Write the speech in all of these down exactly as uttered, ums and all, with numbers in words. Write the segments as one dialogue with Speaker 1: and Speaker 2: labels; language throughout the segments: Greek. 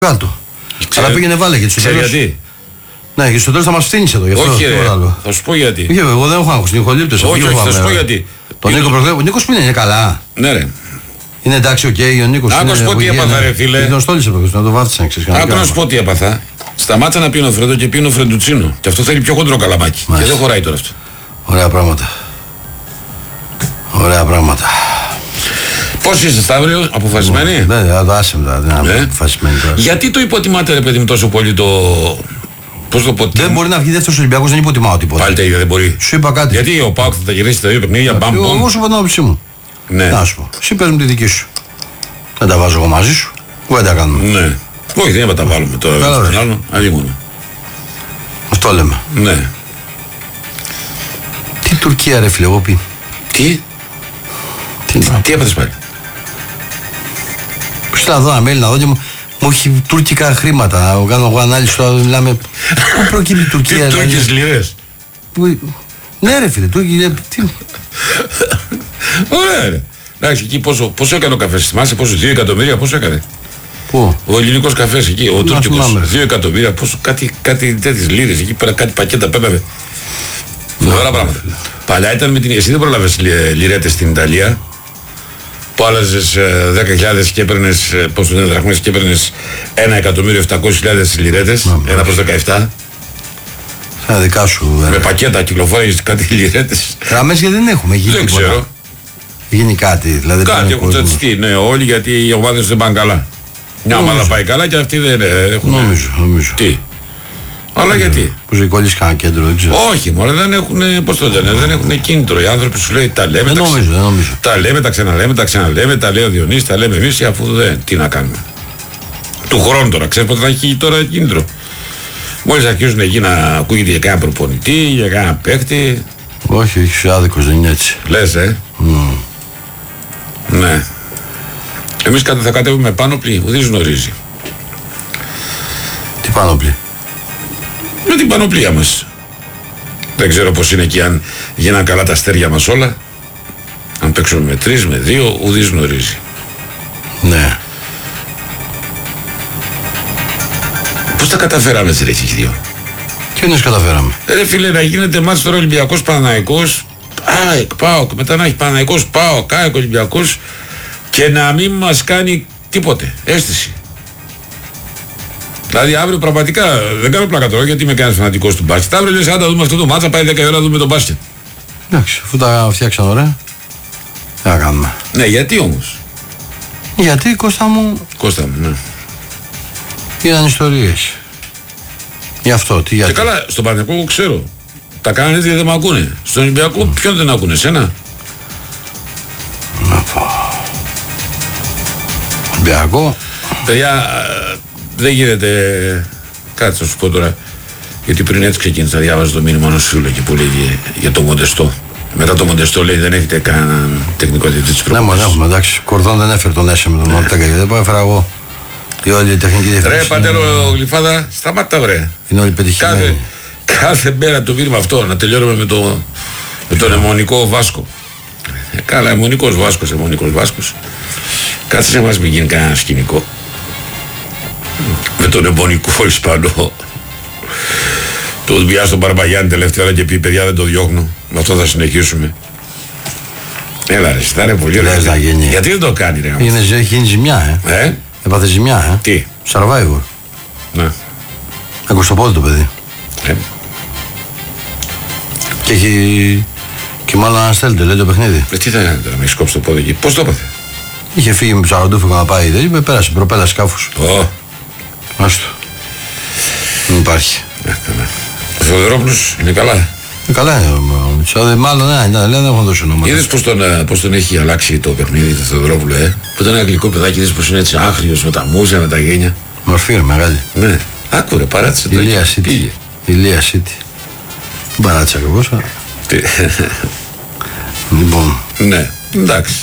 Speaker 1: Κάτω. Αλλά πήγαινε βάλε και στο τέλος.
Speaker 2: Γιατί.
Speaker 1: Ναι, και στο τέλος θα μας φτύνεις εδώ.
Speaker 2: Όχι, ρε, θα σου πω γιατί.
Speaker 1: Όχι, εγώ δεν έχω άγχος, την ηχολήπτωσα.
Speaker 2: Όχι, όχι, θα σου πω γιατί.
Speaker 1: Τον Νίκο προχθές, ο Νίκος που είναι, είναι καλά.
Speaker 2: Ναι, ρε.
Speaker 1: Είναι εντάξει, οκ, okay, ο Νίκος.
Speaker 2: Άκου να σου πω τι έπαθα, ρε φίλε.
Speaker 1: Τον στόλισε προχθές, να το βάφτισαν, ξέρεις.
Speaker 2: Άκου να σου πω τι έπαθα. Σταμάτησα να πίνω φρέντο και πίνω φρεντουτσίνο. Και αυτό θέλει πιο χοντρό καλαμάκι. Και δεν χωράει τώρα αυτό.
Speaker 1: Ωραία πράγματα. Ωραία πράγματα.
Speaker 2: Πώς είστε, Σταύριο, αποφασισμένοι?
Speaker 1: Ναι, θα το άσε μετά. Δεν είναι αποφασισμένοι τώρα.
Speaker 2: Γιατί το υποτιμάτε, ρε παιδί μου, τόσο πολύ το. Πώς το πω,
Speaker 1: δεν μπορεί να βγει δεύτερος Ολυμπιακός, δεν υποτιμάω τίποτα.
Speaker 2: Πάλι τα ίδια δεν μπορεί.
Speaker 1: Σου είπα κάτι.
Speaker 2: Γιατί ο ΠΑΟΚ θα τα γυρίσει τα δύο παιχνίδια, μπαμ, μπαμ.
Speaker 1: Εγώ σου είπα την άποψή μου.
Speaker 2: Ναι.
Speaker 1: Να σου πω. Εσύ πες μου τη δική σου. Δεν τα βάζω εγώ μαζί σου. Δεν τα κάνουμε.
Speaker 2: Ναι. Όχι, δεν θα τα βάλουμε τώρα. Στον άλλον, αλλήμον.
Speaker 1: Αυτό λέμε.
Speaker 2: Ναι.
Speaker 1: Τι Τουρκία, ρε φίλε, εγώ πει.
Speaker 2: Τι. Τι, τι έπαθες πάλι.
Speaker 1: Πώς θα δω ένα mail να δω και μου, μου έχει τουρκικά χρήματα. Να κάνω εγώ ανάλυση τώρα, μιλάμε. Πού προκύπτει η Τουρκία.
Speaker 2: Τι Τούρκες λιρές.
Speaker 1: Που... Ναι ρε φίλε, Τουρκία. Τι...
Speaker 2: Ωραία ρε. Εντάξει, εκεί πόσο, πόσο έκανε ο καφές, θυμάσαι πόσο, δύο εκατομμύρια, πόσο έκανε.
Speaker 1: Πού?
Speaker 2: Ο ελληνικός καφές εκεί, ο τουρκικός, δύο εκατομμύρια, πόσο, κάτι, κάτι τέτοιες λίρες, εκεί πέρα κάτι πακέτα πέταβε. Φοβερά πράγματα. Παλιά ήταν με την, εσύ δεν πρόλαβες λιρέτες στην Ιταλία, που άλλαζες δέκα χιλιάδες και έπαιρνες, πώς το λένε, δραχμές και έπαιρνες ένα εκατομμύριο επτακόσιες χιλιάδες λιρέτες, ένα προς δεκαεπτά.
Speaker 1: Στα δικά σου.
Speaker 2: Με πακέτα κυκλοφόρησες κάτι λιρέτες.
Speaker 1: Γραμμές γιατί δεν έχουμε, γίνει
Speaker 2: δεν
Speaker 1: τίποτα.
Speaker 2: Ξέρω.
Speaker 1: Γίνει κάτι, δηλαδή.
Speaker 2: Κάτι έχουν τσατιστεί, ναι, όλοι γιατί οι ομάδες δεν πάνε καλά. Μια ομάδα πάει καλά και αυτοί δεν έχουν.
Speaker 1: Νομίζω, νομίζω.
Speaker 2: Τι. Αλλά γιατί.
Speaker 1: Που σου κολλήσει κανένα κέντρο, δεν ξέρω.
Speaker 2: Όχι, μόνο δεν έχουν, πώς το λένε, δεν έχουν κίνητρο. Οι άνθρωποι σου λέει τα λέμε.
Speaker 1: Δεν
Speaker 2: τα
Speaker 1: νομίζω, δεν νομίζω.
Speaker 2: Τα λέμε, τα ξαναλέμε, τα ξαναλέμε, τα λέει ο Διονύσης, τα λέμε εμείς, αφού δεν. Τι να κάνουμε. Του χρόνου τώρα, ξέρεις πότε θα έχει τώρα κίνητρο. Μόλις αρχίζουν εκεί να ακούγεται για κανένα προπονητή, για κανένα παίκτη.
Speaker 1: Όχι, όχι, είσαι άδικος, δεν είναι έτσι.
Speaker 2: Λες, ε.
Speaker 1: Mm.
Speaker 2: Ναι. Εμείς θα κατέβουμε πάνω πλή, ουδής γνωρίζει.
Speaker 1: Τι πανοπλή.
Speaker 2: Με την πανοπλία μας. Δεν ξέρω πως είναι εκεί, αν γίναν καλά τα αστέρια μας όλα. Αν παίξουμε με τρεις, με δύο, ουδής γνωρίζει.
Speaker 1: Ναι.
Speaker 2: Πώς τα καταφέραμε έτσι ρε εκεί δύο.
Speaker 1: Και εννοείς καταφέραμε.
Speaker 2: Ρε φίλε, να γίνεται μάτς τώρα Ολυμπιακός Παναθηναϊκός, ΑΕΚ, ΠΑΟΚ, μετά να έχει Παναθηναϊκός, ΠΑΟΚ, ΑΕΚ, Ολυμπιακός και να μην μας κάνει τίποτε, αίσθηση. Δηλαδή αύριο πραγματικά δεν κάνω πλάκα τώρα γιατί είμαι κανένας φανατικός του μπάσκετ. Αύριο λες, αν τα δούμε αυτό το μάτσα, πάει δέκα ώρα να δούμε τον μπάσκετ.
Speaker 1: Εντάξει, αφού τα φτιάξαν ωραία, τι να κάνουμε.
Speaker 2: Ναι, γιατί όμως.
Speaker 1: Γιατί, Κώστα μου.
Speaker 2: Κώστα μου, ναι.
Speaker 1: Είδαν ιστορίες. Γι' αυτό, τι γιατί.
Speaker 2: Και καλά, στον Παναθηναϊκό εγώ ξέρω. Τα κάνανε έτσι γιατί δεν με ακούνε. Στον Ολυμπιακό mm. ποιον δεν ακούνε, εσένα.
Speaker 1: Να πω. Ολυμπιακό.
Speaker 2: Παιδιά, δεν γίνεται. Κάτι θα σου πω τώρα. Γιατί πριν έτσι ξεκίνησα να διάβαζα το μήνυμα ενός φίλου εκεί που λέγει για το Μοντεστό. Μετά το Μοντεστό λέει δεν έχετε κανέναν τεχνικό διευθυντή της προπονήσης.
Speaker 1: Ναι, έχουμε εντάξει. Κορδόν δεν έφερε τον Έσε με τον Ορτέγκα. Δεν πάω έφερα εγώ. Η όλη η τεχνική διευθυντή.
Speaker 2: Ρε Παντέλο Γλυφάδα, σταμάτα βρε.
Speaker 1: Είναι όλοι πετυχημένοι.
Speaker 2: Κάθε, κάθε μέρα το μήνυμα αυτό να τελειώνουμε με, το, με τον αιμονικό Βάσκο. Ε, καλά, αιμονικός Βάσκος, αιμονικός Βάσκος. Κάτσε να μας μην γίνει κανένα σκηνικό. Με τον αιμονικό Ισπανό. Το βιάζει στον Παρμπαγιάννη τελευταία ώρα και πει παιδιά δεν το διώχνω. Με αυτό θα συνεχίσουμε. Έλα ρε, θα είναι πολύ ωραία. Γιατί δεν το κάνει ρε.
Speaker 1: Είναι, έχει γίνει ζημιά, ε.
Speaker 2: ε?
Speaker 1: Έπαθε ζημιά, ε.
Speaker 2: Τι.
Speaker 1: Survivor.
Speaker 2: Ναι.
Speaker 1: Έχω στο πόδι το παιδί.
Speaker 2: Ε.
Speaker 1: Και έχει. Και μάλλον αναστέλλεται, λέει το παιχνίδι.
Speaker 2: Ε, τι θα κάνει τώρα, με έχει κόψει το πόδι εκεί. Πώς το έπαθε.
Speaker 1: Είχε φύγει με ψαροντούφικο να πάει, δεν είπε, πέρασε προπέλα σκάφους.
Speaker 2: Ω.
Speaker 1: Άστο. Δεν υπάρχει.
Speaker 2: Ε, καλά. Ο Θεοδωρόπουλος είναι καλά.
Speaker 1: Ε, καλά είναι ο Μητσάδε, μάλλον ναι, ναι, δεν έχουν δώσει ονόματα.
Speaker 2: Είδες πως τον, πώς τον έχει αλλάξει το παιχνίδι το Θεοδωρόπουλο, ε. Που ήταν ένα γλυκό παιδάκι, είδες πως είναι έτσι άχριος με τα μούζια, με τα γένια.
Speaker 1: Μορφή ρε, μεγάλη.
Speaker 2: Ναι. Άκουρε, παράτησε το.
Speaker 1: Ηλία City. Ηλία City. Δεν παράτησε ακριβώς.
Speaker 2: Τι.
Speaker 1: Λοιπόν.
Speaker 2: Ναι, εντάξει.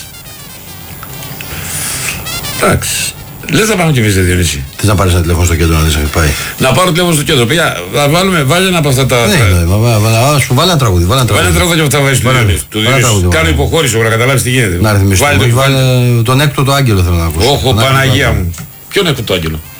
Speaker 2: Εντάξει. Λες να πάμε κι εμείς, Διονύση.
Speaker 1: Θες να πάρεις ένα τηλέφωνο στο κέντρο να δεις αν πάει.
Speaker 2: Να πάρω τηλέφωνο στο κέντρο. Παιδιά, θα βάλουμε, βάλε ένα από αυτά τα.
Speaker 1: Ναι, βάλε ένα τραγούδι. Βάλε ένα
Speaker 2: τραγούδι και αυτά βάζεις του Διονύση. Κάνω υποχώρηση για να καταλάβεις τι γίνεται.
Speaker 1: Να ρυθμίσουμε. Βάλε τον έκτο το άγγελο θέλω να ακούσω.
Speaker 2: Όχι, Παναγία μου. Ποιον έκτο το άγγελο.